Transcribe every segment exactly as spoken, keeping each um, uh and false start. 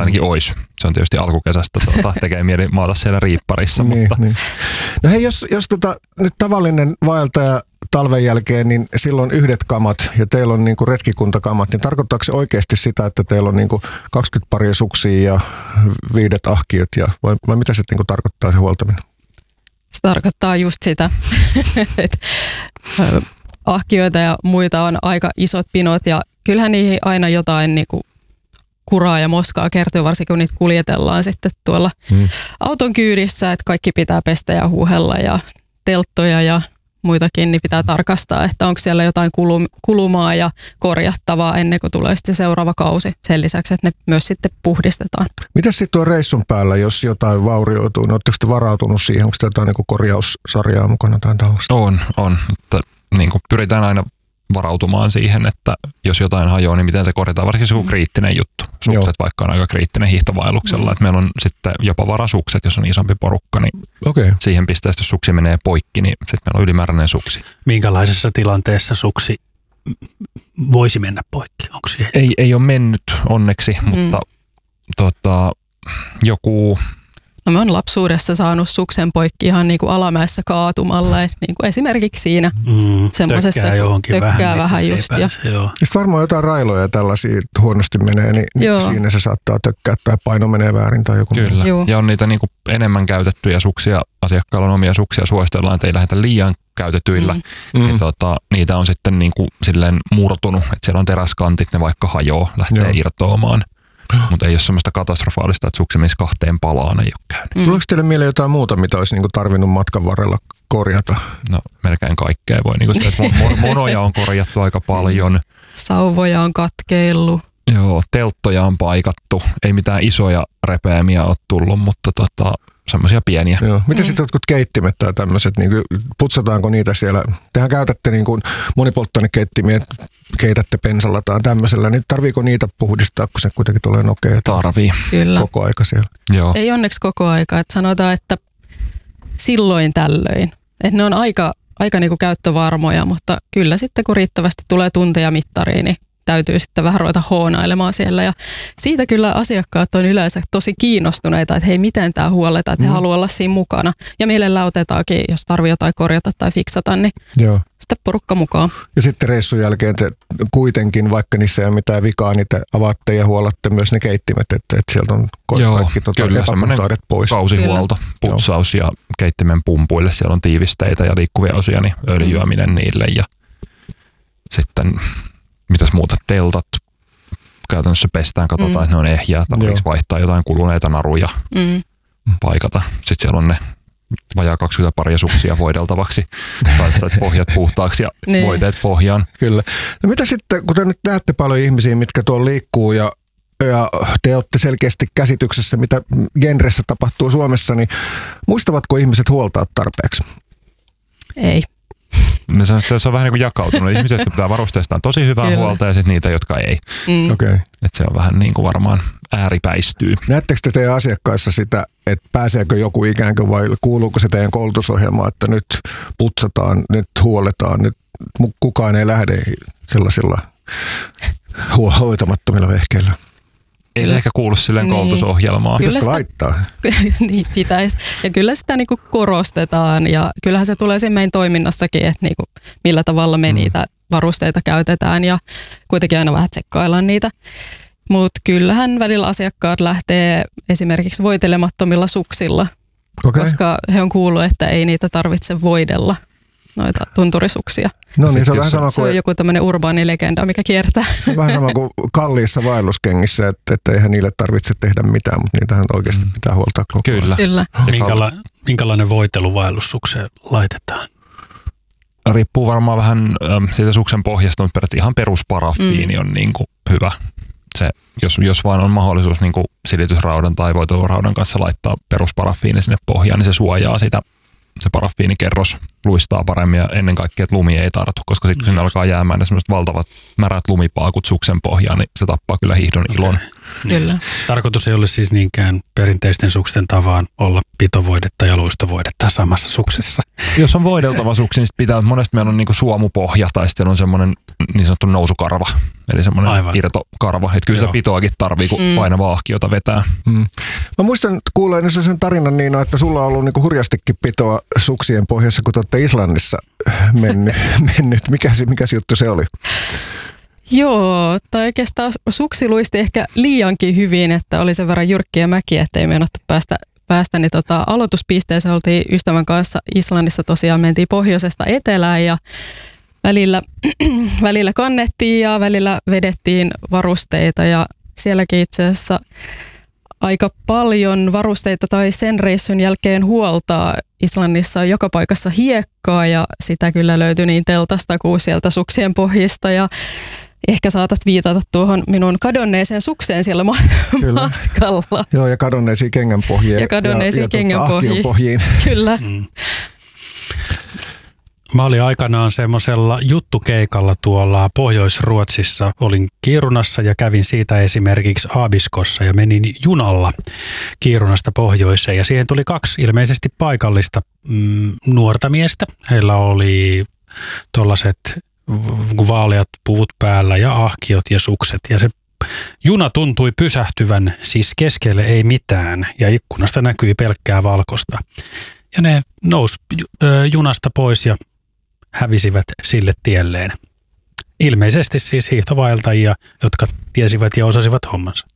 ainakin olisi. Se on tietysti alkukesästä, tuota, tekee mieli maata siellä riipparissa. niin, mutta. Niin. No hei, jos, jos tota, nyt tavallinen vaeltaja talven jälkeen, niin silloin yhdet kamat ja teillä on niinku retkikuntakamaat, niin tarkoittaako se oikeasti sitä, että teillä on niinku kaksikymmentä paria suksia ja viidet ahkiot, ja, vai, vai mitä se niinku tarkoittaa se huoltaminen? Se tarkoittaa just sitä, että ahkioita ja muita on aika isot pinot ja kyllähän niihin aina jotain niinku kuraa ja moskaa kertyy, varsinkin kun niitä kuljetellaan sitten tuolla hmm. auton kyydissä, että kaikki pitää pestä ja huuhella ja telttoja ja muitakin, niin pitää tarkastaa, että onko siellä jotain kulumaa ja korjattavaa ennen kuin tulee sitten seuraava kausi. Sen lisäksi, että ne myös sitten puhdistetaan. Mitäs sitten tuon reissun päällä, jos jotain vaurioituu? No, oletteko te varautunut siihen? Onko jotain niin kuin korjaussarjaa mukana tai tällaista? On, on. Että, niin kuin pyritään aina varautumaan siihen, että jos jotain hajoaa, niin miten se korjataan, varsinkin se on kriittinen juttu. Sukset Joo. vaikka on aika kriittinen hiihtovaelluksella, mm. että meillä on sitten jopa varasukset, jos on isompi porukka, niin okay. siihen pisteessä, jos suksi menee poikki, niin sitten meillä on ylimääräinen suksi. Minkälaisessa tilanteessa suksi voisi mennä poikki? Onko siihen? Ei, ei ole mennyt onneksi, mm. mutta tota, joku... No me on lapsuudessa saanut suksen poikki ihan niin kuin alamäessä kaatumalla, että niin kuin esimerkiksi siinä mm, semmoisessa tökkää johonkin tökkää vähän, vähän just. Pääse, joo. Sitten varmaan jotain railoja ja tällaisia huonosti menee, niin joo. siinä se saattaa tökkää tai paino menee väärin tai joku. Kyllä, Juu. ja on niitä niin kuin enemmän käytettyjä suksia, asiakkailla on omia suksia, suositellaan, että ei lähdetä liian käytetyillä. Mm. Niin, tota, niitä on sitten niin kuin silleen murtunut, että siellä on teräskantit, ne vaikka hajoaa, lähtee joo. irtoamaan. Mutta ei ole semmoista katastrofaalista, että suksi menisi kahteen palaan, ei ole käynyt. Mm. Tuleeko teille mieleen jotain muuta, mitä olisi niinku tarvinnut matkan varrella korjata? No melkein kaikkea voi. Niinku sitä, että monoja on korjattu aika paljon. Sauvoja on katkeillut. Joo, telttoja on paikattu. Ei mitään isoja repeämiä ole tullut, mutta tota, semmoisia pieniä. Joo. Miten mm. sitten jotkut keittimet tai tämmöiset, niin putsataanko niitä siellä? Tehän käytätte niin kuin monipolttoainekeittimiä, keitätte pensalla tai tämmöisellä, niin tarviiko niitä puhdistaa, kun se kuitenkin tulee nokea? Tarvii. Kyllä. Koko aika siellä. Joo. Ei onneksi koko aika, että sanotaan, että silloin tällöin. Että ne on aika, aika niin kuin käyttövarmoja, mutta kyllä sitten kun riittävästi tulee tunteja mittariin, niin täytyy sitten vähän ruveta hoonailemaan siellä. Ja siitä kyllä asiakkaat on yleensä tosi kiinnostuneita, että hei, miten tämä huolletaan, että he mm. haluaa olla siinä mukana. Ja mielellään otetaankin, jos tarvitsee jotain korjata tai fiksata, niin Joo. sitten porukka mukaan. Ja sitten reissun jälkeen te kuitenkin, vaikka niissä ei ole mitään vikaa, niin te avaatte ja huolatte myös ne keittimet, että, että sieltä on kaikki tuota epäpuhtaudet pois. Kausihuolto, kyllä. putsaus Joo. ja keittimen pumpuille. Siellä on tiivisteitä ja liikkuvia osia, niin öljyäminen mm. niille ja sitten... Mitäs muuta? Teltat käytännössä pestään, katsotaan, mm. että ne on ehjää. Tarvitseeko vaihtaa jotain kuluneita naruja, mm. paikata. Sitten siellä on ne vajaa kaksikymmentä paria suksia voideltavaksi. Saada pohjat puhtaaksi ja niin. voiteet pohjaan. Kyllä. No mitä sitten, kun te nyt näette paljon ihmisiä, mitkä tuolla liikkuu ja, ja te olette selkeästi käsityksessä, mitä genressä tapahtuu Suomessa, niin muistavatko ihmiset huoltaa tarpeeksi? Ei. Se on vähän niin kuin jakautunut. Ihmiset, jotka pitää varusteistaan tosi hyvää Kyllä. huolta ja sitten niitä, jotka ei. Mm. Okay. Että se on vähän niin kuin varmaan ääripäistyy. Näettekö te teidän asiakkaissa sitä, että pääseekö joku ikään kuin vai kuuluuko se teidän koulutusohjelmaan, että nyt putsataan, nyt huoletaan, nyt kukaan ei lähde sellaisilla hoitamattomilla vehkeillä? Ei kyllä. se ehkä kuulu silleen niin. koulutusohjelmaan. Pitäisikö laittaa? Niin pitäisi. Ja kyllä sitä niinku korostetaan ja kyllähän se tulee siinä meidän toiminnassakin, että niinku millä tavalla me mm. niitä varusteita käytetään ja kuitenkin aina vähän tsekkaillaan niitä. Mutta kyllähän välillä asiakkaat lähtee esimerkiksi voitelemattomilla suksilla, okay. koska he on kuullut, että ei niitä tarvitse voidella, noita tunturisuksia. No niin, se on vähän sama kuin... Se on joku tämmöinen urbaani legenda, mikä kiertää. Se on vähän sama kuin kalliissa vaelluskengissä, että, että eihän niille tarvitse tehdä mitään, mutta niitähän oikeasti pitää huoltaa koko ajan. Kyllä. Kyllä. Minkäla, minkälainen voitelu vaellussukseen laitetaan? Riippuu varmaan vähän ähm, siitä suksen pohjasta, mutta periaatteessa ihan perusparaffiini mm. on niin kuin hyvä. Se, jos, jos vain on mahdollisuus niin kuin silitysraudan tai voiteluraudan kanssa laittaa perusparaffiini sinne pohjaan, niin se suojaa sitä. Se paraffiinikerros luistaa paremmin ja ennen kaikkea, että lumi ei tartu, koska sitten kun sinne alkaa jäämään ne sellaiset valtavat märät lumipaakut suksen pohjaan, niin se tappaa kyllä hiihdon ilon. Okay. Kyllä. Tarkoitus ei ole siis niinkään perinteisten suksen tavaan olla pitovoidetta ja luistovoidetta samassa suksessa. Jos on voideltava suksi, niin pitää, monesti meillä on niinku suomupohja tai sitten on semmoinen niin sanottu nousukarva. eli semmoinen Aivan. irtokarva. Että kyllä Joo. sitä pitoakin tarvii, kun Mm. painavaa ahkiota vetää. Mm. Mä muistan kuuleeni sen tarinan Niina, että sulla on ollut niinku hurjastikin pitoa suksien pohjassa, kun te olette Islannissa mennyt. mennyt. Mikä, se, mikä se juttu se oli? Joo, tai oikeastaan suksi luisti ehkä liiankin hyvin, että oli sen verran jyrkkiä mäkiä, ettei meinattu päästä, päästä niin tota, aloituspisteessä oltiin ystävän kanssa Islannissa tosiaan, mentiin pohjoisesta etelään ja välillä, välillä kannettiin ja välillä vedettiin varusteita ja sielläkin itse asiassa aika paljon varusteita tai sen reissun jälkeen huoltaa. Islannissa on joka paikassa hiekkaa ja sitä kyllä löytyi niin teltasta kuin sieltä suksien pohjista ja ehkä saatat viitata tuohon minun kadonneeseen sukseen siellä ma- matkalla. Joo, ja kadonneisiin kengänpohjiin. Ja kadonneisiin ja, kengänpohjiin. Ja pohjiin. Kyllä. Mm. Mä olin aikanaan semmoisella juttukeikalla tuolla Pohjois-Ruotsissa. Olin Kiirunassa ja kävin siitä esimerkiksi Aabiskossa ja menin junalla Kiirunasta pohjoiseen. Ja siihen tuli kaksi ilmeisesti paikallista mm, nuorta miestä. Heillä oli tuollaiset vaaleat puvut päällä ja ahkiot ja sukset. Ja se juna tuntui pysähtyvän, siis keskelle ei mitään ja ikkunasta näkyi pelkkää valkosta. Ja ne nousi junasta pois ja hävisivät sille tielleen. Ilmeisesti siis hiihtovaeltajia, jotka tiesivät ja osasivat hommansa.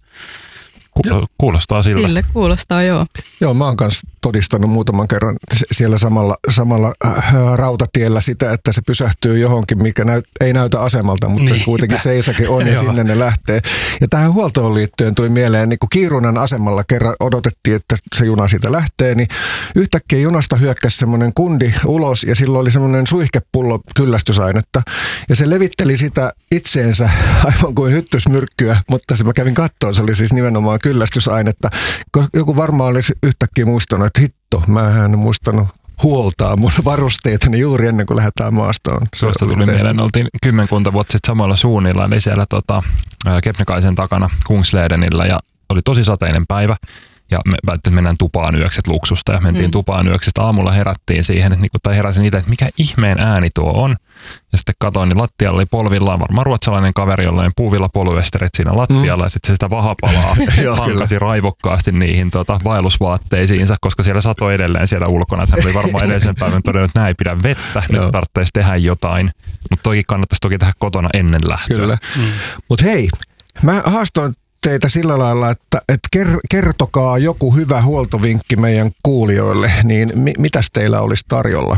Ku- kuulostaa siltä. Sille kuulostaa, joo. Joo, mä oon kanssa todistanut muutaman kerran siellä samalla, samalla äh, rautatiellä sitä, että se pysähtyy johonkin, mikä näyt, ei näytä asemalta, mutta niin. Kuitenkin seisakin on ja sinne ne lähtee. Ja tähän huoltoon liittyen tuli mieleen, niin kun Kiirunan asemalla kerran odotettiin, että se juna siitä lähtee, niin yhtäkkiä junasta hyökkäsi semmoinen kundi ulos ja silloin oli semmoinen suihkepullo kyllästysainetta ja se levitteli sitä itseensä aivan kuin hyttysmyrkkyä, mutta se mä kävin kattoon, se oli siis nimenomaan kyllästysainetta. Joku varmaan olisi yhtäkkiä muistanut, että hitto, mä en muistanut huoltaa mun varusteitani juuri ennen kuin lähdetään maastoon. Tuosta tuli mieleen, oltiin kymmenkunta vuotta sitten samalla suunnilla, eli siellä tota, Kebnekaisen takana Kungsledenillä ja oli tosi sateinen päivä. Ja me päätettiin, mennään tupaan yökset luksusta ja mentiin mm. tupaan yöksestä. Aamulla herättiin siihen, että, tai heräsin itse, että mikä ihmeen ääni tuo on. Ja sitten katsoin, niin lattialla oli polvillaan varmaan ruotsalainen kaveri, jollain puuvilla poluesterit siinä lattialla. Mm. Ja sitten se sitä vahapalaa pankasi raivokkaasti niihin tota, vaellusvaatteisiinsa, koska siellä satoi edelleen siellä ulkona. Hän oli varmaan edellisen päivän todennut, että näin pidä vettä, nyt tarvitsisi tehdä jotain. Mutta toki kannattaisi toki tehdä kotona ennen lähtöä. Kyllä. Mm. Mutta hei, mä haastoin teitä sillä lailla, että, että kertokaa joku hyvä huoltovinkki meidän kuulijoille, niin mi- mitäs teillä olisi tarjolla?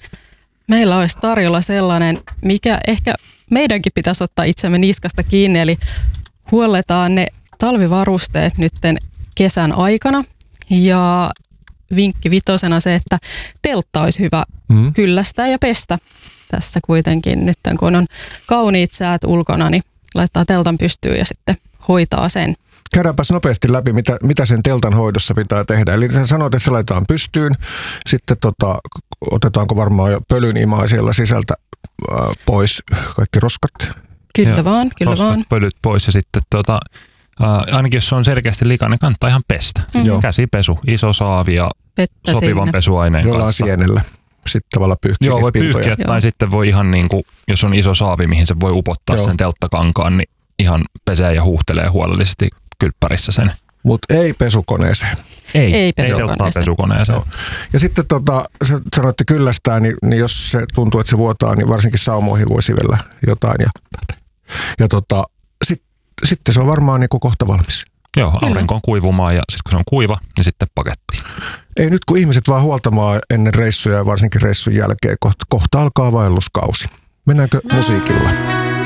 Meillä olisi tarjolla sellainen, mikä ehkä meidänkin pitäisi ottaa itsemme niskasta kiinni, eli huolletaan ne talvivarusteet nytten kesän aikana. Ja vinkki vitosena se, että teltta olisi hyvä mm. kyllästää ja pestä tässä kuitenkin nyt, kun on kauniit säät ulkona, niin laittaa teltan pystyyn ja sitten hoitaa sen. Käydäänpäs nopeasti läpi, mitä, mitä sen teltan hoidossa pitää tehdä. Eli sä sanoit, että se laitetaan pystyyn, sitten tota, otetaanko varmaan jo pölynimaa siellä sisältä äh, pois, kaikki roskat. Kyllä Joo, vaan, kyllä roskat, vaan. pölyt pois ja sitten tota, äh, ainakin jos se on selkeästi likainen, kannattaa ihan pestä. Mm-hmm. Käsipesu, iso saavi ja Vettä sopivan sinne. pesuaineen Jollain kanssa. sienellä. Sitten tavallaan pyyhkiä. Joo, voi pyyhkiä Joo. tai sitten voi ihan niin kuin, jos on iso saavi, mihin se voi upottaa Joo. sen telttakankaan, niin ihan pesee ja huuhtelee huolellisesti kylppärissä sen. Mutta ei pesukoneeseen. Ei, Ei pesukoneeseen. pesukoneeseen. pesukoneeseen. Joo. Ja sitten tota, sä sanoitte kyllästää, niin, niin jos se tuntuu, että se vuotaa, niin varsinkin saumoihin voi sivellä jotain. Ja, ja tota, sit, sitten se on varmaan niin kuin kohta valmis. Joo, aurinko on kuivumaan ja sitten kun se on kuiva, niin sitten pakettiin. Ei nyt kun ihmiset vaan huoltamaan ennen reissuja ja varsinkin reissun jälkeen, kohta, kohta alkaa vaelluskausi. Mennäänkö musiikilla?